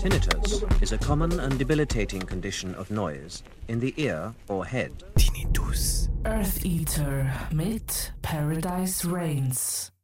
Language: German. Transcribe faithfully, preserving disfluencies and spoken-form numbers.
Tinnitus is a common and debilitating condition of noise in the ear or head. Tinnitus. Earth Eater mit Paradise Reigns.